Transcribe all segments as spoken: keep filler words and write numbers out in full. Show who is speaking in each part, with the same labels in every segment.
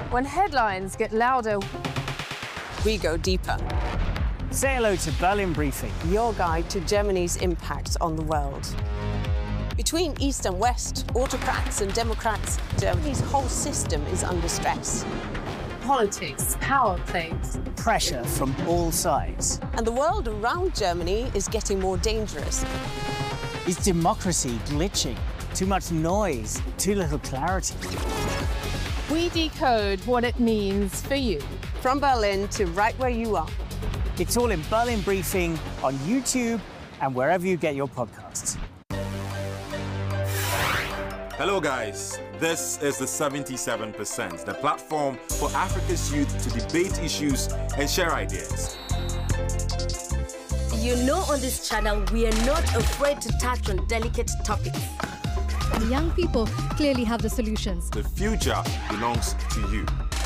Speaker 1: When headlines get louder,
Speaker 2: we go deeper.
Speaker 3: Say hello to Berlin Briefing,
Speaker 2: your guide to Germany's impact on the world. Between East and West, autocrats and democrats, Germany's whole system is under stress.
Speaker 1: Politics, power plays,
Speaker 3: pressure from all sides.
Speaker 2: And the world around Germany is getting more dangerous.
Speaker 3: Is democracy glitching? Too much noise, too little clarity.
Speaker 1: We decode what it means for you.
Speaker 2: From Berlin to right where you are.
Speaker 3: It's all in Berlin Briefing on YouTube and wherever you get your podcasts.
Speaker 4: Hello guys, this is the seventy-seven percent, the platform for Africa's youth to debate issues and share ideas.
Speaker 5: You know, on this channel, we are not afraid to touch on delicate topics.
Speaker 6: The young people clearly have the solutions.
Speaker 4: The future belongs to you.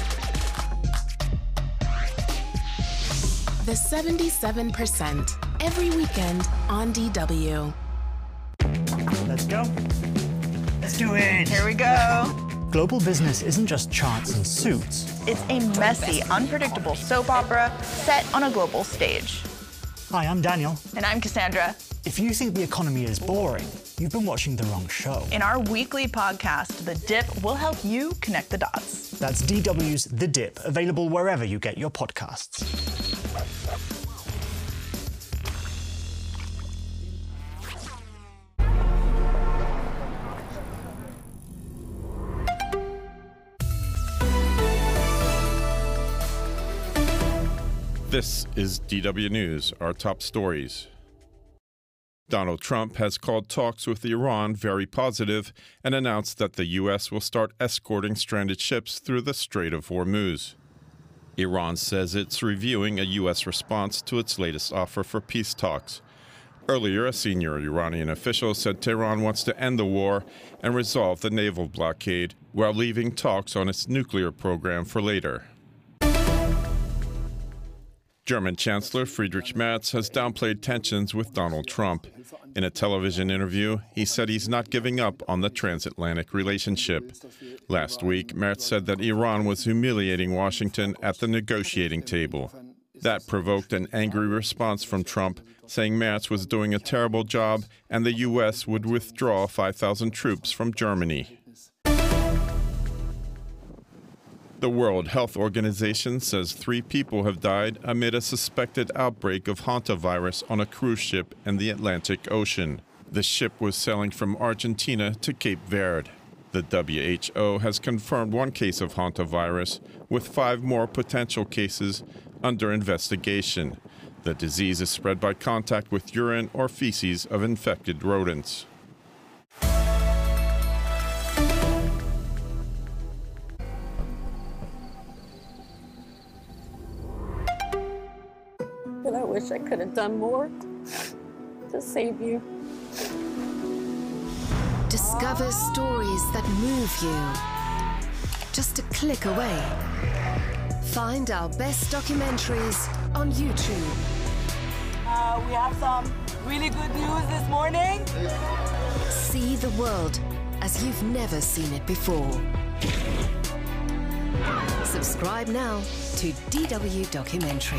Speaker 7: The seventy-seven percent, every weekend on D W.
Speaker 3: Let's go. Let's do it.
Speaker 8: Here we go.
Speaker 3: Global business isn't just charts and suits.
Speaker 8: It's a messy, unpredictable soap opera set on a global stage.
Speaker 3: Hi, I'm Daniel.
Speaker 8: And I'm Cassandra.
Speaker 3: If you think the economy is boring, you've been watching the wrong show.
Speaker 8: In our weekly podcast, The Dip will help you connect the dots.
Speaker 3: That's D W's The Dip, available wherever you get your podcasts.
Speaker 9: This is D W News, our top stories. Donald Trump has called talks with Iran very positive and announced that the U S will start escorting stranded ships through the Strait of Hormuz. Iran says it's reviewing a U S response to its latest offer for peace talks. Earlier, a senior Iranian official said Tehran wants to end the war and resolve the naval blockade while leaving talks on its nuclear program for later. German Chancellor Friedrich Merz has downplayed tensions with Donald Trump. In a television interview, he said he's not giving up on the transatlantic relationship. Last week, Merz said that Iran was humiliating Washington at the negotiating table. That provoked an angry response from Trump, saying Merz was doing a terrible job and the U S would withdraw five thousand troops from Germany. The World Health Organization says three people have died amid a suspected outbreak of hantavirus on a cruise ship in the Atlantic Ocean. The ship was sailing from Argentina to Cape Verde. The W H O has confirmed one case of hantavirus, with five more potential cases under investigation. The disease is spread by contact with urine or feces of infected rodents.
Speaker 2: But I wish I could have done more to save you.
Speaker 7: Discover stories that move you. Just a click away. Find our best documentaries on YouTube.
Speaker 10: Uh, we have some really good news this morning.
Speaker 7: See the world as you've never seen it before. Subscribe now to D W Documentary.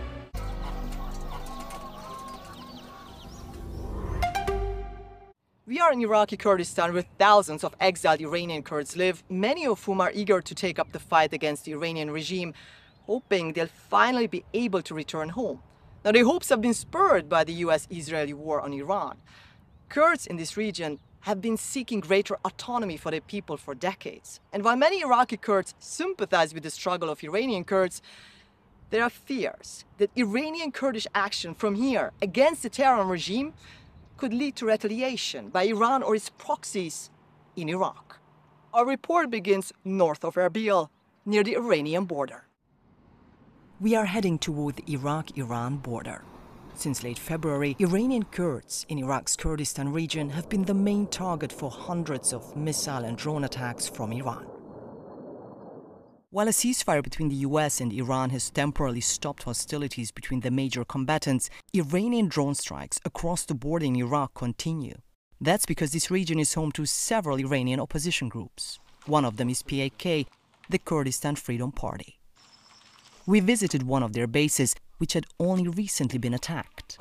Speaker 10: We are in Iraqi Kurdistan where thousands of exiled Iranian Kurds live, many of whom are eager to take up the fight against the Iranian regime, hoping they'll finally be able to return home. Now, their hopes have been spurred by the U S-Israeli war on Iran. Kurds in this region have been seeking greater autonomy for their people for decades. And while many Iraqi Kurds sympathize with the struggle of Iranian Kurds, there are fears that Iranian Kurdish action from here against the Tehran regime could lead to retaliation by Iran or its proxies in Iraq. Our report begins north of Erbil, near the Iranian border. We are heading toward the Iraq-Iran border. Since late February, Iranian Kurds in Iraq's Kurdistan region have been the main target for hundreds of missile and drone attacks from Iran. While a ceasefire between the U S and Iran has temporarily stopped hostilities between the major combatants, Iranian drone strikes across the border in Iraq continue. That's because this region is home to several Iranian opposition groups. One of them is P A K,
Speaker 11: the Kurdistan Freedom Party. We visited one of their bases, which had only recently been attacked.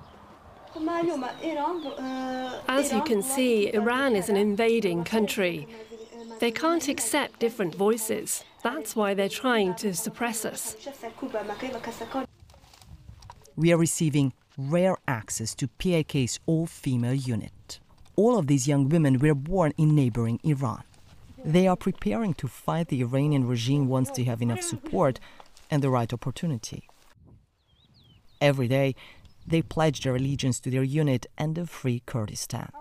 Speaker 12: As you can see, Iran is an invading country. They can't accept different voices. That's why they're trying to suppress us.
Speaker 11: We are receiving rare access to P I K's all-female unit. All of these young women were born in neighboring Iran. They are preparing to fight the Iranian regime once they have enough support and the right opportunity. Every day, they pledge their allegiance to their unit and the free Kurdistan.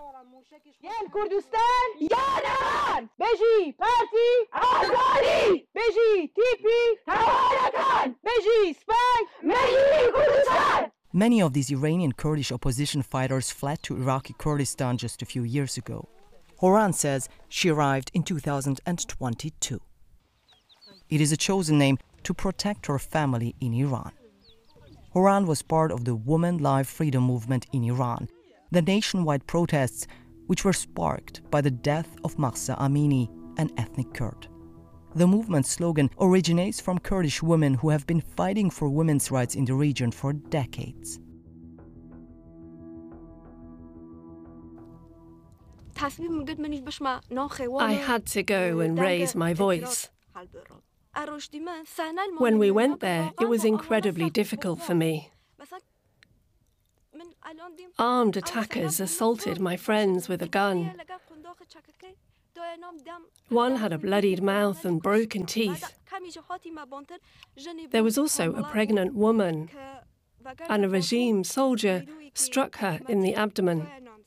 Speaker 11: Many of these Iranian Kurdish opposition fighters fled to Iraqi Kurdistan just a few years ago. Horan says she arrived in two thousand twenty-two. It is a chosen name to protect her family in Iran. Horan was part of the Women Live Freedom movement in Iran, the nationwide protests which were sparked by the death of Mahsa Amini, an ethnic Kurd. The movement's slogan originates from Kurdish women who have been fighting for women's rights in the region for decades.
Speaker 12: I had to go and raise my voice. When we went there, it was incredibly difficult for me. Armed attackers assaulted my friends with a gun. One had a bloodied mouth and broken teeth. There was also a pregnant woman, and a regime soldier struck her in the abdomen.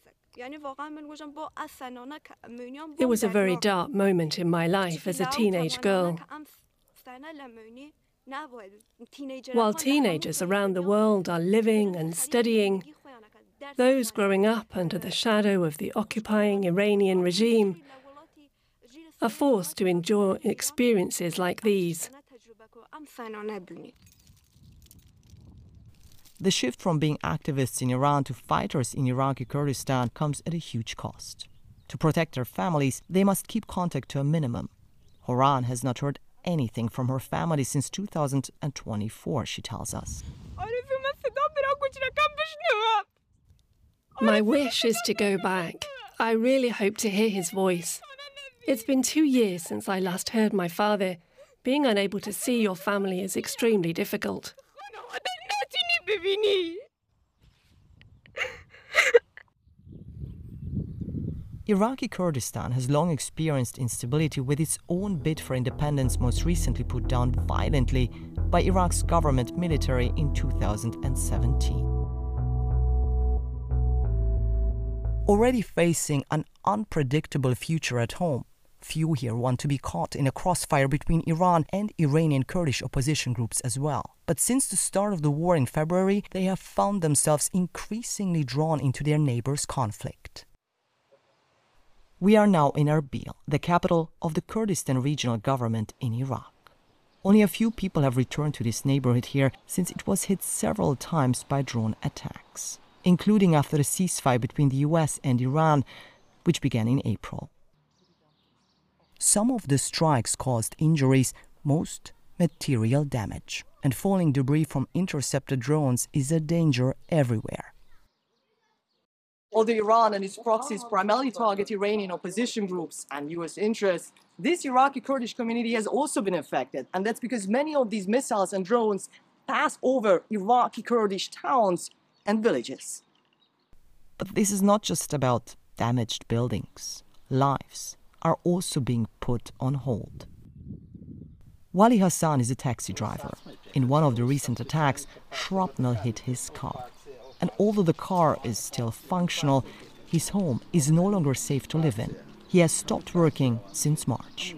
Speaker 12: It was a very dark moment in my life as a teenage girl. While teenagers around the world are living and studying, those growing up under the shadow of the occupying Iranian regime are forced to endure experiences like these.
Speaker 11: The shift from being activists in Iran to fighters in Iraqi Kurdistan comes at a huge cost. To protect their families, they must keep contact to a minimum. Horan has not heard anything from her family since two thousand twenty-four, she tells us.
Speaker 12: My wish is to go back. I really hope to hear his voice. It's been two years since I last heard my father. Being unable to see your family is extremely difficult.
Speaker 11: Iraqi Kurdistan has long experienced instability, with its own bid for independence most recently put down violently by Iraq's government military in two thousand seventeen. Already facing an unpredictable future at home, few here want to be caught in a crossfire between Iran and Iranian Kurdish opposition groups as well. But since the start of the war in February, they have found themselves increasingly drawn into their neighbors' conflict. We are now in Erbil, the capital of the Kurdistan regional government in Iraq. Only a few people have returned to this neighborhood here since it was hit several times by drone attacks, including after the ceasefire between the U S and Iran, which began in April. Some of the strikes caused injuries, most material damage, and falling debris from intercepted drones is a danger everywhere.
Speaker 10: Although Iran and its proxies primarily target Iranian opposition groups and U S interests, this Iraqi Kurdish community has also been affected, and that's because many of these missiles and drones pass over Iraqi Kurdish towns and villages.
Speaker 11: But this is not just about damaged buildings. Lives are also being put on hold. Wali Hassan is a taxi driver. In one of the recent attacks, shrapnel hit his car. And although the car is still functional, his home is no longer safe to live in. He has stopped working since March.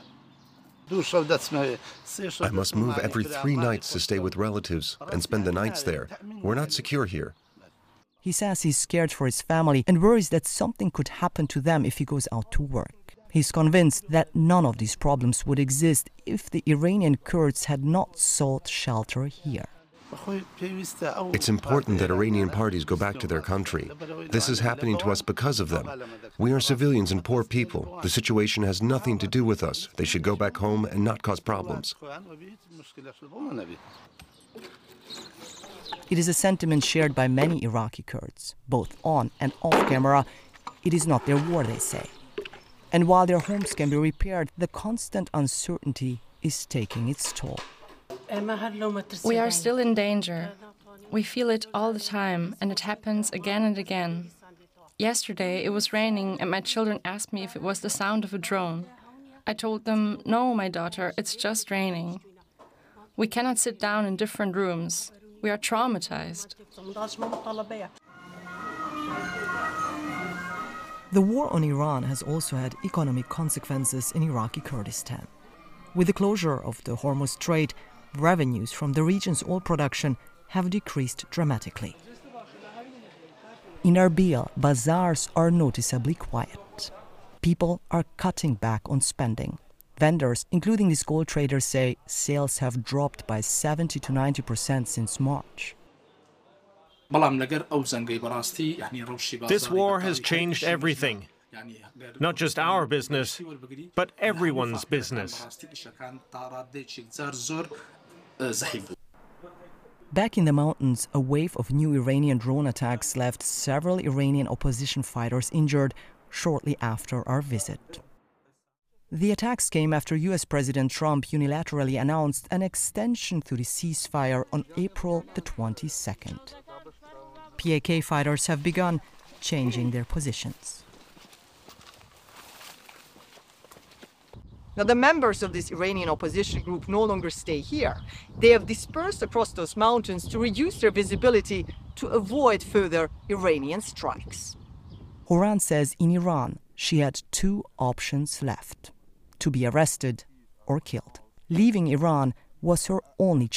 Speaker 13: I must move every three nights to stay with relatives and spend the nights there. We're not secure here.
Speaker 11: He says he's scared for his family and worries that something could happen to them if he goes out to work. He's convinced that none of these problems would exist if the Iranian Kurds had not sought shelter here.
Speaker 13: It's important that Iranian parties go back to their country. This is happening to us because of them. We are civilians and poor people. The situation has nothing to do with us. They should go back home and not cause problems.
Speaker 11: It is a sentiment shared by many Iraqi Kurds, both on and off camera. It is not their war, they say. And while their homes can be repaired, the constant uncertainty is taking its toll.
Speaker 14: We are still in danger. We feel it all the time, and it happens again and again. Yesterday it was raining, and my children asked me if it was the sound of a drone. I told them, no, my daughter, it's just raining. We cannot sit down in different rooms. We are traumatized.
Speaker 11: The war on Iran has also had economic consequences in Iraqi Kurdistan. With the closure of the Hormuz Strait, revenues from the region's oil production have decreased dramatically. In Erbil, bazaars are noticeably quiet. People are cutting back on spending. Vendors, including these gold traders, say sales have dropped by seventy to ninety percent since March.
Speaker 15: This war has changed everything. Not just our business, but everyone's business.
Speaker 11: Back in the mountains, a wave of new Iranian drone attacks left several Iranian opposition fighters injured shortly after our visit. The attacks came after U S President Trump unilaterally announced an extension to the ceasefire on April the twenty-second. P A K fighters have begun changing their positions.
Speaker 10: Now, the members of this Iranian opposition group no longer stay here. They have dispersed across those mountains to reduce their visibility to avoid further Iranian strikes.
Speaker 11: Horan says in Iran, she had two options left: to be arrested or killed. Leaving Iran was her only